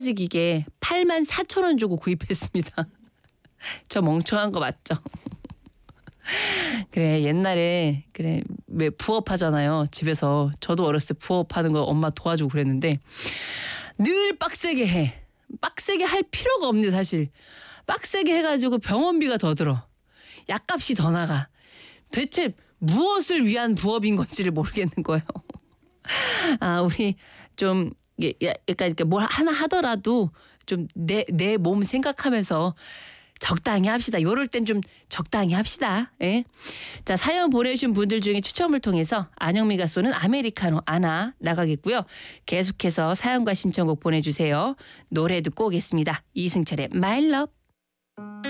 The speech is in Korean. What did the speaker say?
기계 84,000원 주고 구입했습니다. 저 멍청한 거 맞죠? 그래 옛날에 그래 왜 부업하잖아요. 집에서 저도 어렸을 때 부업하는 거 엄마 도와주고 그랬는데 늘 빡세게 해. 빡세게 할 필요가 없네 사실. 빡세게 해가지고 병원비가 더 들어. 약값이 더 나가. 대체 무엇을 위한 부업인 건지를 모르겠는 거예요. 아 우리 좀 약간 이렇게 뭘 하나 하더라도 좀 내 몸 생각하면서 적당히 합시다. 요럴 땐 좀 적당히 합시다. 예? 자 사연 보내주신 분들 중에 추첨을 통해서 안영미가 쏘는 아메리카노 하나 나가겠고요. 계속해서 사연과 신청곡 보내주세요. 노래 듣고 오겠습니다. 이승철의 My Love.